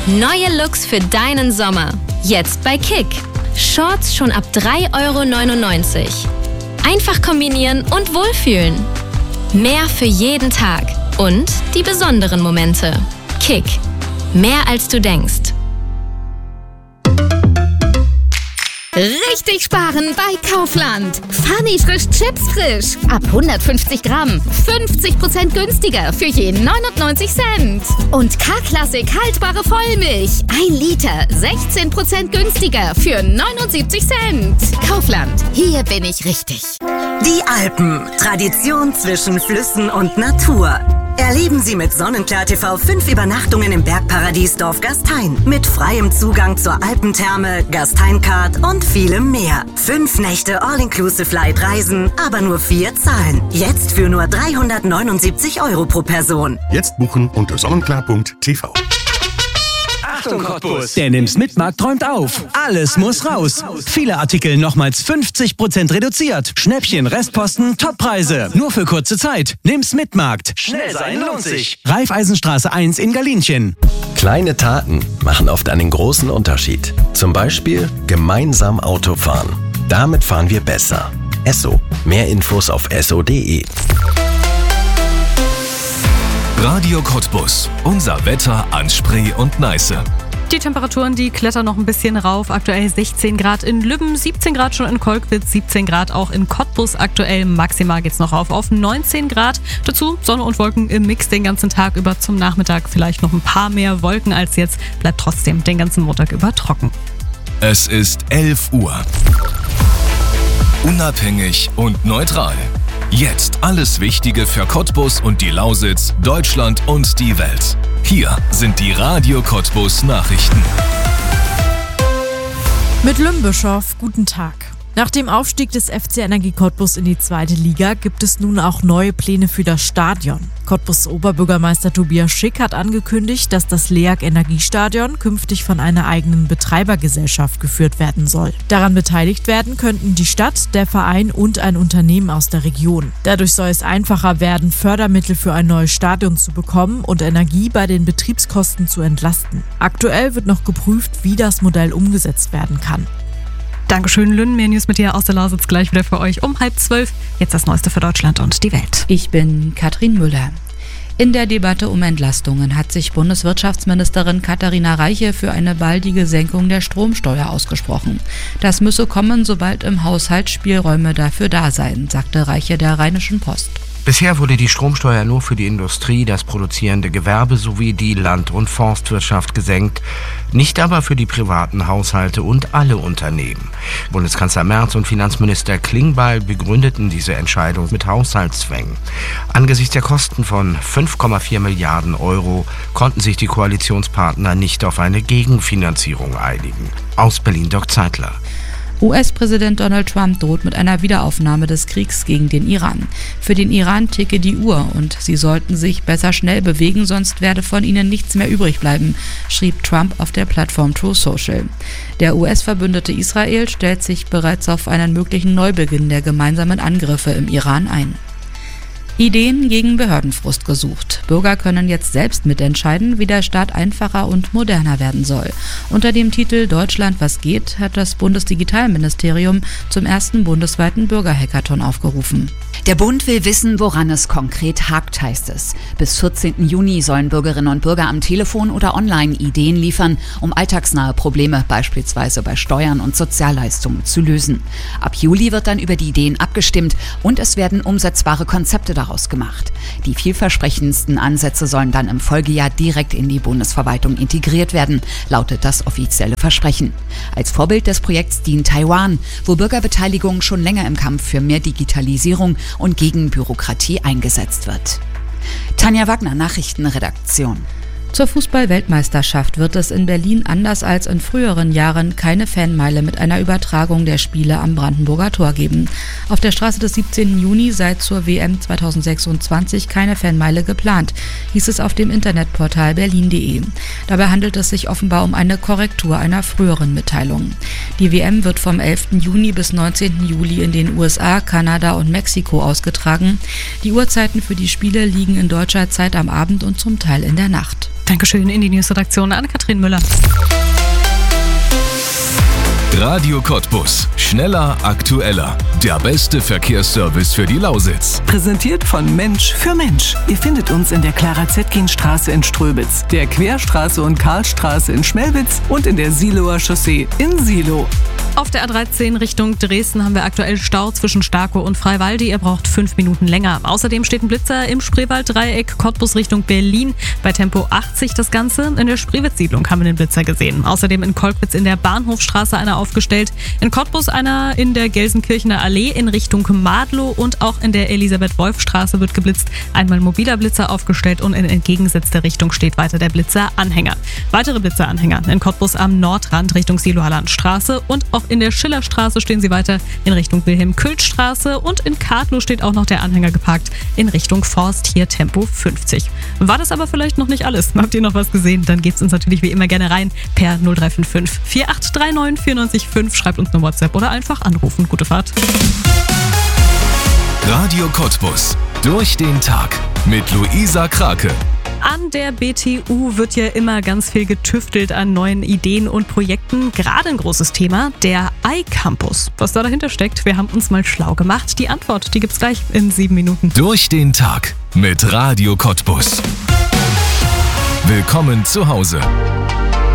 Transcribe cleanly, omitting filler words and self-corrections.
Neue Looks für deinen Sommer. Jetzt bei Kick. Shorts schon ab 3,99 €. Einfach kombinieren und wohlfühlen. Mehr für jeden Tag. Und die besonderen Momente. Kick. Mehr als du denkst. Richtig sparen bei Kaufland. Funny frisch Chips frisch. Ab 150 Gramm. 50% günstiger für je 99 Cent. Und K-Klassik haltbare Vollmilch. 1 Liter. 16% günstiger für 79 Cent. Kaufland. Hier bin ich richtig. Die Alpen. Tradition zwischen Flüssen und Natur. Erleben Sie mit Sonnenklar TV 5 Übernachtungen im Bergparadies Dorf Gastein. Mit freiem Zugang zur Alpentherme, Gastein-Card und vielem mehr. 5 Nächte All-Inclusive-Flight-Reisen, aber nur 4 zahlen. Jetzt für nur 379 € pro Person. Jetzt buchen unter sonnenklar.tv. Achtung Cottbus! Der Nimm's Mitmarkt träumt auf. Alles muss raus. Viele Artikel nochmals 50% reduziert. Schnäppchen, Restposten, Toppreise. Nur für kurze Zeit. Nimm's Mitmarkt. Schnell sein lohnt sich. Raiffeisenstraße 1 in Galinchen. Kleine Taten machen oft einen großen Unterschied. Zum Beispiel gemeinsam Auto fahren. Damit fahren wir besser. Esso. Mehr Infos auf esso.de. Radio Cottbus. Unser Wetter an Spree und Neiße. Die Temperaturen, die klettern noch ein bisschen rauf. Aktuell 16 Grad in Lübben, 17 Grad schon in Kolkwitz, 17 Grad auch in Cottbus. Aktuell maximal geht's noch rauf auf 19 Grad. Dazu Sonne und Wolken im Mix den ganzen Tag über. Zum Nachmittag vielleicht noch ein paar mehr Wolken als jetzt. Bleibt trotzdem den ganzen Montag über trocken. Es ist 11 Uhr. Unabhängig und neutral. Jetzt alles Wichtige für Cottbus und die Lausitz, Deutschland und die Welt. Hier sind die Radio Cottbus Nachrichten. Mit Lümbischow, guten Tag. Nach dem Aufstieg des FC Energie Cottbus in die 2. Liga gibt es nun auch neue Pläne für das Stadion. Cottbus Oberbürgermeister Tobias Schick hat angekündigt, dass das LEAG Energiestadion künftig von einer eigenen Betreibergesellschaft geführt werden soll. Daran beteiligt werden könnten die Stadt, der Verein und ein Unternehmen aus der Region. Dadurch soll es einfacher werden, Fördermittel für ein neues Stadion zu bekommen und Energie bei den Betriebskosten zu entlasten. Aktuell wird noch geprüft, wie das Modell umgesetzt werden kann. Dankeschön, Lynn. Mehr News mit dir aus der Lausitz gleich wieder für euch um 11:30. Jetzt das Neueste für Deutschland und die Welt. Ich bin Katrin Müller. In der Debatte um Entlastungen hat sich Bundeswirtschaftsministerin Katharina Reiche für eine baldige Senkung der Stromsteuer ausgesprochen. Das müsse kommen, sobald im Haushalt Spielräume dafür da seien, sagte Reiche der Rheinischen Post. Bisher wurde die Stromsteuer nur für die Industrie, das produzierende Gewerbe sowie die Land- und Forstwirtschaft gesenkt, nicht aber für die privaten Haushalte und alle Unternehmen. Bundeskanzler Merz und Finanzminister Klingbeil begründeten diese Entscheidung mit Haushaltszwängen. Angesichts der Kosten von 5,4 Milliarden € konnten sich die Koalitionspartner nicht auf eine Gegenfinanzierung einigen. Aus Berlin Dirk Zeitler. US-Präsident Donald Trump droht mit einer Wiederaufnahme des Kriegs gegen den Iran. Für den Iran ticke die Uhr und sie sollten sich besser schnell bewegen, sonst werde von ihnen nichts mehr übrig bleiben, schrieb Trump auf der Plattform Truth Social. Der US-Verbündete Israel stellt sich bereits auf einen möglichen Neubeginn der gemeinsamen Angriffe im Iran ein. Ideen gegen Behördenfrust gesucht. Bürger können jetzt selbst mitentscheiden, wie der Staat einfacher und moderner werden soll. Unter dem Titel Deutschland was geht hat das Bundesdigitalministerium zum ersten bundesweiten Bürgerhackathon aufgerufen. Der Bund will wissen, woran es konkret hakt, heißt es. Bis 14. Juni sollen Bürgerinnen und Bürger am Telefon oder online Ideen liefern, um alltagsnahe Probleme, beispielsweise bei Steuern und Sozialleistungen, zu lösen. Ab Juli wird dann über die Ideen abgestimmt und es werden umsetzbare Konzepte daraus gemacht. Die vielversprechendsten Ansätze sollen dann im Folgejahr direkt in die Bundesverwaltung integriert werden, lautet das offizielle Versprechen. Als Vorbild des Projekts dient Taiwan, wo Bürgerbeteiligung schon länger im Kampf für mehr Digitalisierung und gegen Bürokratie eingesetzt wird. Tanja Wagner, Nachrichtenredaktion. Zur Fußball-Weltmeisterschaft wird es in Berlin anders als in früheren Jahren keine Fanmeile mit einer Übertragung der Spiele am Brandenburger Tor geben. Auf der Straße des 17. Juni sei zur WM 2026 keine Fanmeile geplant, hieß es auf dem Internetportal berlin.de. Dabei handelt es sich offenbar um eine Korrektur einer früheren Mitteilung. Die WM wird vom 11. Juni bis 19. Juli in den USA, Kanada und Mexiko ausgetragen. Die Uhrzeiten für die Spiele liegen in deutscher Zeit am Abend und zum Teil in der Nacht. Dankeschön in die Newsredaktion Anne-Kathrin Müller. Radio Cottbus. Schneller, aktueller. Der beste Verkehrsservice für die Lausitz. Präsentiert von Mensch für Mensch. Ihr findet uns in der Clara-Zetkin-Straße in Ströbitz, der Querstraße und Karlstraße in Schmelwitz und in der Siloer Chaussee in Silo. Auf der A13 Richtung Dresden haben wir aktuell Stau zwischen Starkow und Freiwalde. Ihr braucht 5 Minuten länger. Außerdem steht ein Blitzer im Spreewald-Dreieck, Cottbus Richtung Berlin. Bei Tempo 80 das Ganze. In der Spreewitz-Siedlung haben wir den Blitzer gesehen. Außerdem in Kolkwitz in der Bahnhofstraße einer aufgestellt. In Cottbus einer in der Gelsenkirchener Allee in Richtung Madlow und auch in der Elisabeth-Wolf-Straße wird geblitzt. Einmal mobiler Blitzer aufgestellt und in entgegengesetzter Richtung steht weiter der Blitzer-Anhänger. Weitere Blitzer-Anhänger in Cottbus am Nordrand Richtung Siloer Landstraße und auch in der Schillerstraße stehen sie weiter in Richtung Wilhelm-Kültz-Straße und in Kadlow steht auch noch der Anhänger geparkt in Richtung Forst, hier Tempo 50. War das aber vielleicht noch nicht alles? Habt ihr noch was gesehen? Dann gebt es uns natürlich wie immer gerne rein per 0355 4839 94 5. Schreibt uns eine WhatsApp oder einfach anrufen. Gute Fahrt. Radio Cottbus. Durch den Tag mit Luisa Krake. An der BTU wird ja immer ganz viel getüftelt an neuen Ideen und Projekten. Gerade ein großes Thema, der iCampus. Was da dahinter steckt, wir haben uns mal schlau gemacht. Die Antwort, die gibt's gleich in 7 Minuten. Durch den Tag mit Radio Cottbus. Willkommen zu Hause.